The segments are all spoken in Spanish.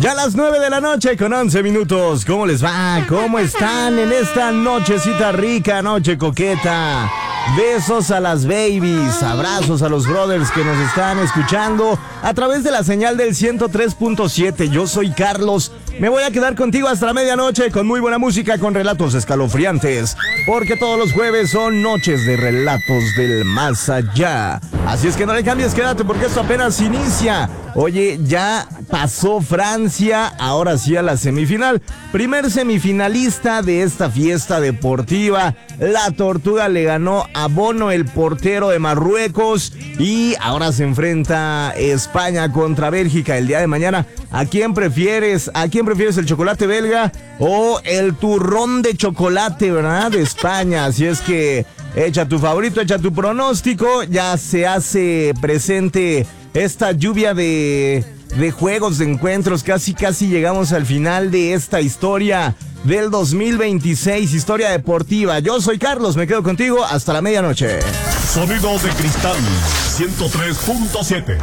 Ya a las 9 de la noche con 11 minutos. ¿Cómo les va? ¿Cómo están en esta nochecita rica, noche coqueta? Besos a las babies, abrazos a los brothers que nos están escuchando a través de la señal del 103.7. Yo soy Carlos. Me voy a quedar contigo hasta la medianoche con muy buena música, con relatos escalofriantes, porque todos los jueves son noches de relatos del más allá. Así es que no le cambies, quédate porque esto apenas inicia. Oye, ya pasó Francia, ahora sí a la semifinal. Primer semifinalista de esta fiesta deportiva. La Tortuga le ganó a Bono, el portero de Marruecos. Y ahora se enfrenta España contra Bélgica el día de mañana. ¿A quién prefieres? ¿A quién prefieres, el chocolate belga o el turrón de chocolate, verdad? De España. Así es que echa tu favorito, echa tu pronóstico. Ya se hace presente esta lluvia de juegos, de encuentros. Casi llegamos al final de esta historia del 2026, historia deportiva. Yo soy Carlos, me quedo contigo hasta la medianoche. Sonido de Cristal 103.7.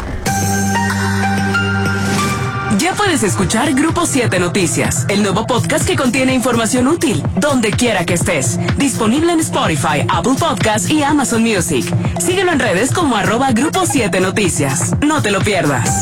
Ya puedes escuchar Grupo 7 Noticias, el nuevo podcast que contiene información útil, donde quiera que estés. Disponible en Spotify, Apple Podcasts y Amazon Music. Síguelo en redes como @Grupo 7 Noticias. No te lo pierdas.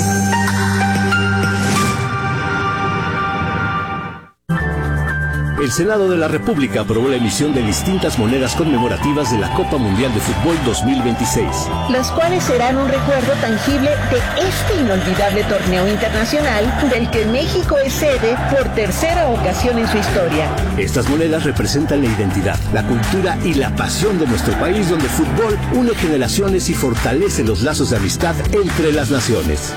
El Senado de la República aprobó la emisión de distintas monedas conmemorativas de la Copa Mundial de Fútbol 2026. Las cuales serán un recuerdo tangible de este inolvidable torneo internacional del que México es sede por tercera ocasión en su historia. Estas monedas representan la identidad, la cultura y la pasión de nuestro país, donde el fútbol une generaciones y fortalece los lazos de amistad entre las naciones.